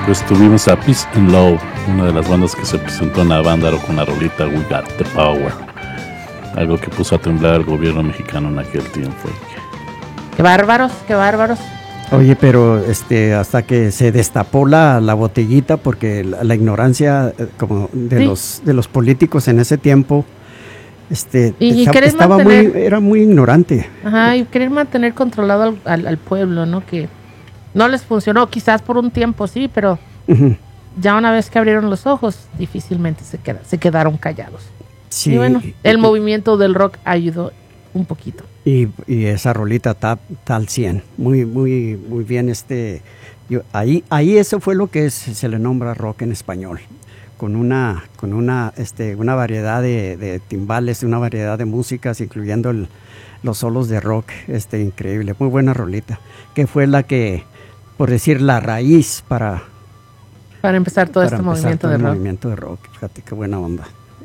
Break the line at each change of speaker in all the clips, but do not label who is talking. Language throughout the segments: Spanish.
Pues tuvimos a Peace and Love, una de las bandas que se presentó en Avándaro con la rolita We Got the Power. Algo que puso a temblar al gobierno mexicano en aquel tiempo.
¡Qué bárbaros, qué bárbaros!
Oye, pero hasta que se destapó la botellita, porque la ignorancia como de los políticos en ese tiempo, era muy ignorante.
Ajá, y querer mantener controlado al pueblo, ¿no? Que no les funcionó, quizás por un tiempo sí, pero ya una vez que abrieron los ojos, difícilmente se quedaron callados. Sí, y bueno, el movimiento del rock ayudó un poquito.
Y esa rolita está al 100, muy bien. Ahí eso fue lo que se le nombra rock en español, con una variedad de timbales, una variedad de músicas, incluyendo los solos de rock, increíble, muy buena rolita, que fue la que, por decir, la raíz para
empezar todo este movimiento de
rock. Fíjate qué buena onda.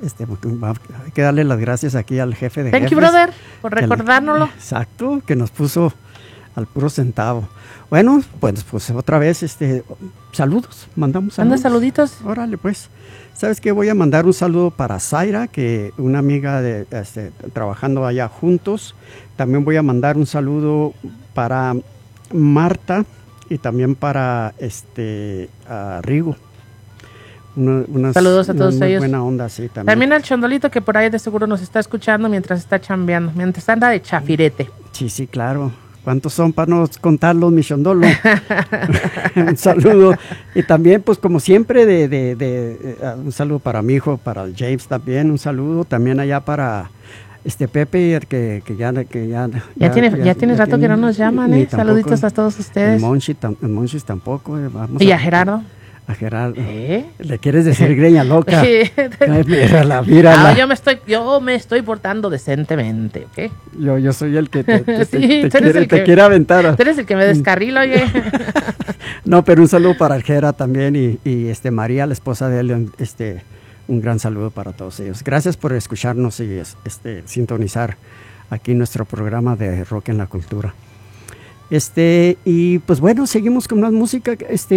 Hay que darle las gracias aquí al jefe de
Thank you, brother, por recordárnoslo.
Exacto, que nos puso al puro centavo. Bueno, pues otra vez, saludos, mandamos saludos.
Manda saluditos.
Órale, pues. ¿Sabes qué? Voy a mandar un saludo para Zaira, que una amiga trabajando allá juntos. También voy a mandar un saludo para Marta y también para Rigo.
Saludos a todos ellos.
Buena onda, sí,
también al Chondolito, que por ahí de seguro nos está escuchando mientras está chambeando, mientras anda de chafirete.
Sí, claro. ¿Cuántos son para no contarlos, mi Chondolo? Un saludo. Y también, pues como siempre, un saludo para mi hijo, para el James también. Un saludo también allá para Pepe, que ya
tiene rato que no nos llaman, ¿eh? Saluditos a todos ustedes.
El Monchis tampoco.
¿Y a Gerardo?
A Gerardo. ¿Le quieres decir greña loca? Mírala.
Yo me estoy portando decentemente, ¿ok?
Yo soy el que te quiere aventar.
Tú eres el que me descarrila, oye.
No, pero un saludo para el Gera también y María, la esposa de él, un gran saludo para todos ellos. Gracias por escucharnos y sintonizar aquí nuestro programa de Rock en la Cultura. Y pues bueno, seguimos con más música.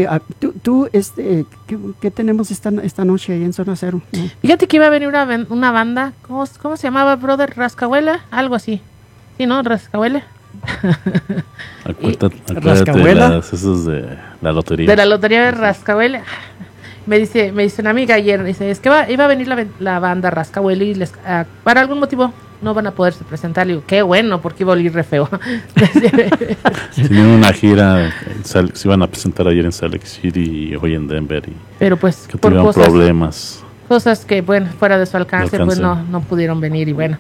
¿Qué tenemos esta noche ahí en Zona Cero?
Fíjate que iba a venir una banda, ¿cómo se llamaba, brother? ¿Rascahuela? Algo así. Sí, ¿no? ¿Rascahuela?
Acuérdate de esos de la lotería.
De la lotería de Rascahuela. Me dice una amiga ayer, dice, es que iba a venir la banda Rascahuela y para algún motivo no van a poderse presentar. Le digo, qué bueno, porque iba a oler re feo.
Tenían una gira, se iban a presentar ayer en Salt Lake City y hoy en Denver.
Pero pues
que tuvieron problemas.
Cosas que, bueno, fuera de su alcance, pues no pudieron venir. Y bueno,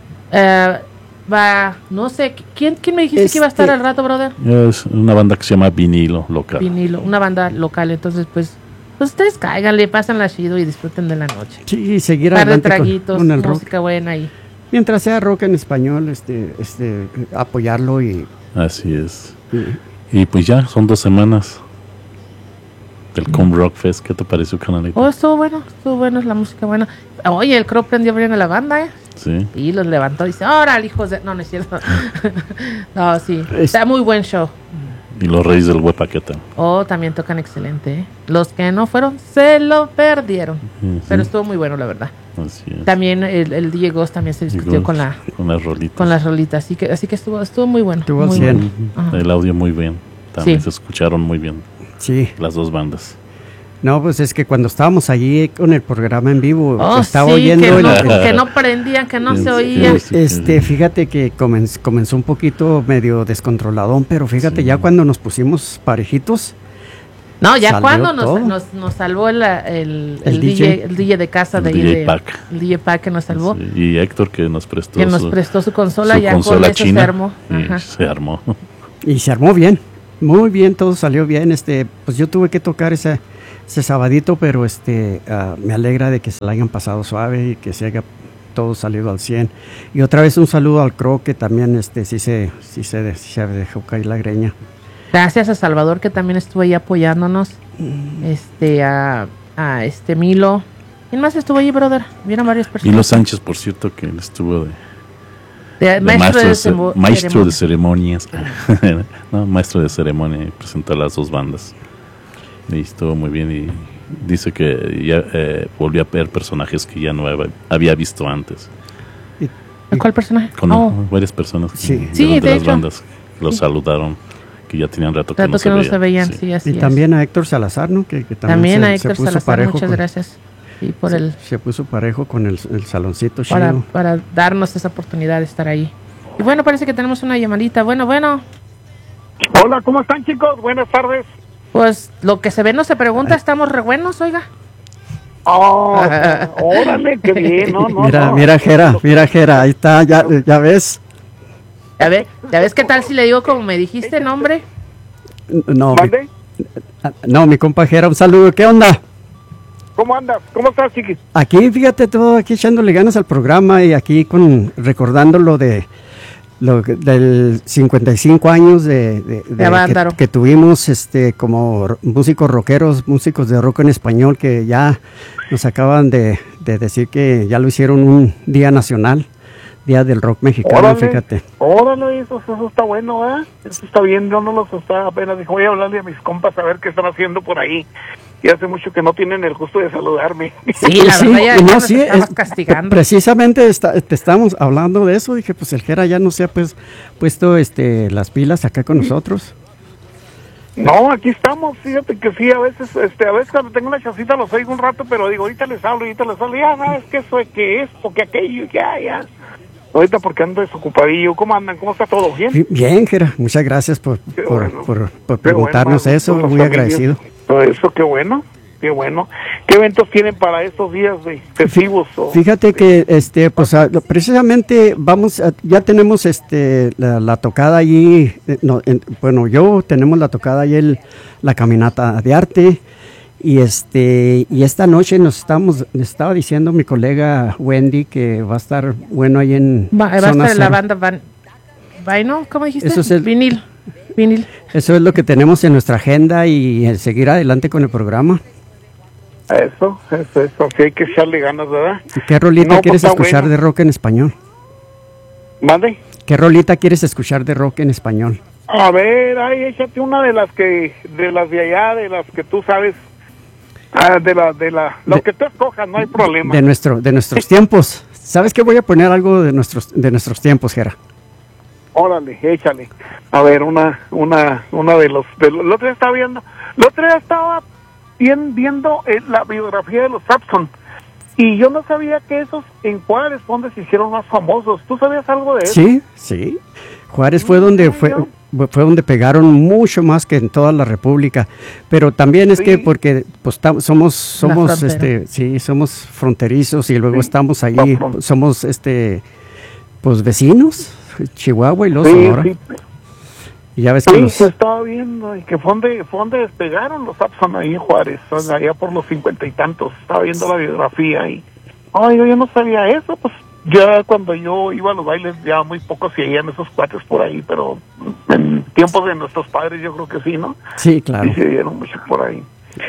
no sé, ¿quién me dijiste que iba a estar al rato, brother?
Es una banda que se llama Vinilo Local.
Vinilo, una banda local, entonces pues ustedes cáiganle, pásenla chido y disfruten de la noche.
Sí, seguir adelante
de traguitos,
con el
música
rock.
Buena y
mientras sea rock en español, apoyarlo y...
Así es. Y pues ya, son 2 semanas del Com Rock Fest. ¿Qué te pareció, canalito?
Estuvo bueno, es la música buena. Oye, el Crow prendió bien a la banda, ¿eh?
Sí.
Y los levantó y dice, ¡órale, hijos de...! No es cierto. No, sí, está muy buen show.
Y los Reyes del Huepaqueta.
También tocan excelente, ¿eh? Los que no fueron, se lo perdieron.
Uh-huh.
Pero estuvo muy bueno, la verdad.
Así es.
También el DJ Ghost también se discutió con las rolitas. Con las rolitas, así que estuvo muy bueno.
Estuvo al 100.
Bueno.
El audio muy bien. También se escucharon muy bien.
Sí.
Las 2 bandas.
No, pues es que cuando estábamos allí con el programa en vivo, estaba oyendo...
Que no prendían, que no se oía.
Fíjate que comenzó un poquito medio descontroladón, pero fíjate, ya cuando nos pusimos parejitos...
No, ya cuando nos salvó el DJ de casa de
DJ Pack.
El DJ Pack que nos salvó.
Sí, y Héctor que nos prestó
su consola, ya con eso
china,
se armó.
Y se armó bien, muy bien, todo salió bien. Pues yo tuve que tocar ese sabadito, pero me alegra de que se la hayan pasado suave y que se haya todo salido al 100. Y otra vez un saludo al Crow, que también sí se dejó caer la greña.
Gracias a Salvador, que también estuvo ahí apoyándonos. A Milo. ¿Quién más estuvo ahí, brother? Vieron varias personas.
Milo Sánchez, por cierto, que él estuvo
de
maestro de ceremonias. No, maestro de ceremonia, y presentó a las 2 bandas. Y estuvo muy bien y dice que ya volvió a ver personajes que ya no había visto antes.
¿Cuál personaje?
Con varias personas
de
las
hecho.
bandas los saludaron, que ya tenían rato que
Tanto que no se veían, sí, así
y
es.
también a Héctor Salazar, ¿no? Que
también a
se
Héctor
puso
Salazar,
parejo
muchas gracias. Y por
se puso parejo con el saloncito chido.
Para darnos esa oportunidad de estar ahí. Y bueno, parece que tenemos una llamadita. Bueno.
Hola, ¿cómo están, chicos? Buenas tardes.
Pues lo que se ve no se pregunta, estamos re buenos, oiga.
Oh, órale, qué bien,
Mira, Jera, ahí está, ya ves.
¿Ya ves qué tal si le digo como me dijiste, nombre?
No, mi compa Jera, un saludo, ¿qué onda?
¿Cómo andas? ¿Cómo estás, chiquis?
Aquí, fíjate, todo aquí echándole ganas al programa y aquí recordando lo del 55 años de que tuvimos como músicos rockeros, músicos de rock en español, que ya nos acaban de decir que ya lo hicieron un día nacional, Día del Rock Mexicano, fíjate.
Órale, eso está bueno, ¿eh? Eso está bien, yo no los estaba apenas, dije, voy a hablarle a mis compas a ver qué están haciendo por ahí. Y hace mucho que no tienen el gusto de saludarme.
Sí, la verdad ya nos estamos castigando.
Precisamente te estamos hablando de eso. Dije, pues el Jera ya no se ha puesto las pilas acá con nosotros.
No, aquí estamos, fíjate que sí, a veces cuando tengo una chacita los oigo un rato, pero digo, ahorita les hablo, ya sabes que eso es que esto, que aquello, ya. Ahorita porque ando desocupadillo. ¿Cómo andan? ¿Cómo está todo? ¿Bien?
Bien, Jera, muchas gracias por preguntarnos eso, muy agradecido.
Eso, qué bueno. ¿Qué eventos tienen para estos días de festivos?
Fíjate que precisamente ya tenemos la tocada allí, tenemos la tocada allí, la caminata de arte, y esta noche nos estaba diciendo mi colega Wendy que va a estar bueno ahí en
va a estar la banda Vinyl, ¿cómo dijiste?
Eso es
Vinil.
Eso es lo que tenemos en nuestra agenda y seguir adelante con el programa.
Eso, que hay que echarle ganas, ¿verdad?
¿Qué rolita quieres escuchar de rock en español?
¿Mande?
¿Qué rolita quieres escuchar de rock en español?
A ver, échate una de las de allá, de las que tú sabes, lo que tú escojas, no hay problema.
De nuestros tiempos. ¿Sabes qué? Voy a poner algo de nuestros tiempos, Jera.
Órale, échale. A ver, una de los el otro día estaba viendo la biografía de los Saxon, y yo no sabía que esos en Juárez donde se hicieron más famosos. ¿Tú sabías algo de eso?
Sí. Juárez fue donde fue donde pegaron mucho más que en toda la República, pero también es que porque pues somos fronterizos y luego estamos ahí, somos pues vecinos, Chihuahua y los Sonora. Sí. Y ya ves que
se estaba viendo y que fue donde despegaron los Saxon ahí en Juárez, allá por los 50 y tantos. Estaba viendo la biografía y yo no sabía eso. Pues ya cuando yo iba a los bailes ya muy pocos se veían esos cuates por ahí, pero en tiempos de nuestros padres yo creo que sí, ¿no?
Sí, claro.
Y se vieron mucho por ahí.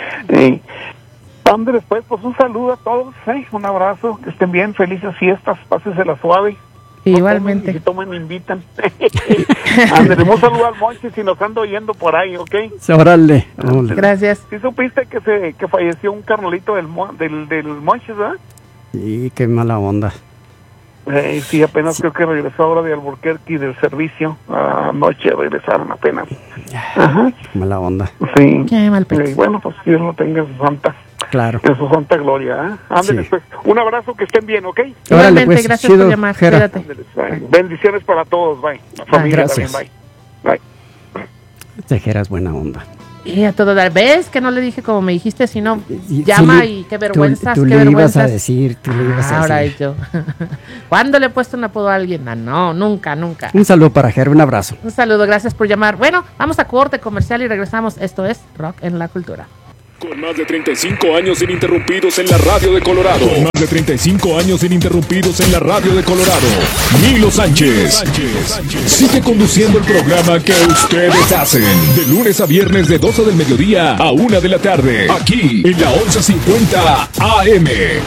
Andrés, pues un saludo a todos, un abrazo, que estén bien, felices fiestas, pásensela suave.
Igualmente.
Si tomen, me invitan. Andrés, un saludo al Monchis si nos ando oyendo por ahí, ¿ok?
Órale.
Gracias.
¿Sí supiste que falleció un carnalito del Monchis, verdad?
Sí, qué mala onda.
Sí, apenas creo que regresó ahora de Albuquerque del servicio. Anoche regresaron apenas.
Ajá. Mala onda.
Sí.
Qué mal pecho.
Bueno, pues Dios lo tenga en su santa.
Claro.
En su santa gloria, Ándale, pues. Un abrazo, que estén bien, ¿ok?
Igualmente, pues, gracias por llamar. Cuídate.
Bendiciones para todos, bye. La familia
gracias.
También, bye.
Tejeras buena onda.
Y a todo dar, ¿ves que no le dije como me dijiste? Si no, llama y qué vergüenzas,
tú
qué
le
vergüenzas.
Ibas a decir, tú le ibas a
ahora
decir.
yo. ¿Cuándo le he puesto un apodo a alguien? No, nunca.
Un saludo para Ger, un abrazo.
Un saludo, gracias por llamar. Bueno, vamos a corte comercial y regresamos. Esto es Rock en la Cultura.
Con más de 35 años ininterrumpidos en la radio de Colorado. Con más de 35 años ininterrumpidos en la radio de Colorado. Milo Sánchez. Sigue conduciendo el programa que ustedes hacen. De lunes a viernes de 12 del mediodía a 1 de la tarde. Aquí en la 1150 AM.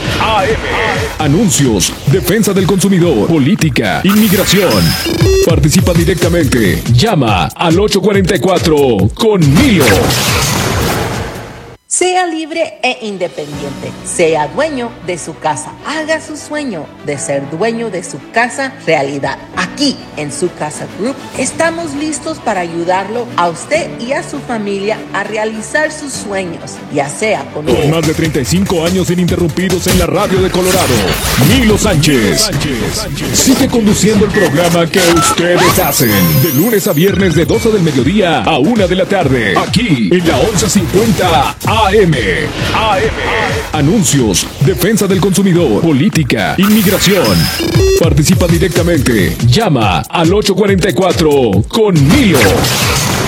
Anuncios, defensa del consumidor, política, inmigración. Participa directamente. Llama al 844 con Milo.
Sea libre e independiente. Sea dueño de su casa. Haga su sueño de ser dueño de su casa realidad. Aquí, en Su Casa Group, estamos listos para ayudarlo a usted y a su familia a realizar sus sueños, ya sea con
más de 35 años ininterrumpidos en la radio de Colorado, Milo Sánchez sigue conduciendo el programa que ustedes hacen. De lunes a viernes de 12 del mediodía a 1 de la tarde. Aquí, en la 1150 AM. Anuncios, defensa del consumidor, política, inmigración. Participa directamente. Llama al 844 con Milo.